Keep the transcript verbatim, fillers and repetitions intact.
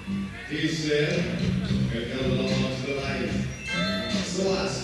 He said, and held on to the light. So I